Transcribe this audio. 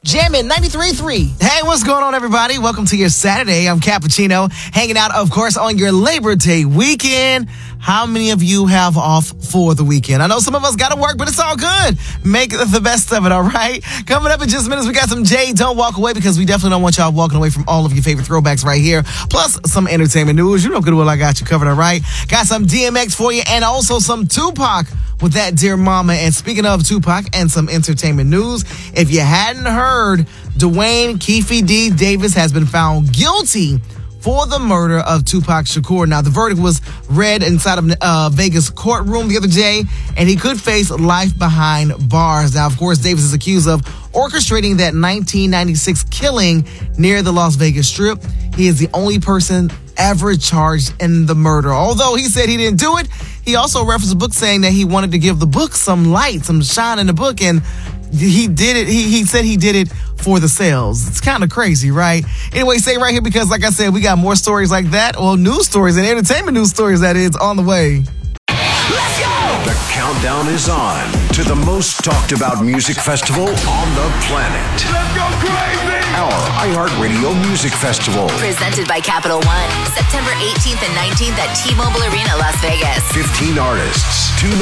Jammin' 93.3. Hey, what's going on, everybody? Welcome to your Saturday. I'm Cappuccino, hanging out, of course, on your Labor Day weekend. How many of you have off for the weekend? I know some of us got to work, but it's all good. Make the best of it, all right? Coming up in just minutes, we got some Jay Don't Walk Away, because we definitely don't want y'all walking away from all of your favorite throwbacks right here. Plus, some entertainment news. You know good well I got you covered, all right? Got some DMX for you, and also some Tupac with that Dear Mama. And speaking of Tupac and some entertainment news, if you hadn't heard, Dwayne Keefe D. Davis has been found guilty for the murder of Tupac Shakur. Now, the verdict was read inside of Vegas courtroom the other day, and he could face life behind bars. Now, of course, Davis is accused of orchestrating that 1996 killing near the Las Vegas Strip. He is the only person ever charged in the murder. Although he said he didn't do it, he also referenced a book saying that he wanted to give the book some light, some shine in the book, and he did it. He said he did it for the sales. It's kind of crazy, right? Anyway, stay right here, because like I said, we got more stories like that. Well, news stories and entertainment news stories, that is, on the way. Let's go! The countdown is on to the most talked about music festival on the planet. Let's go crazy! Our iHeartRadio Music Festival. Presented by Capital One. September 18th and 19th at T-Mobile Arena, Las Vegas. 15 artists, 2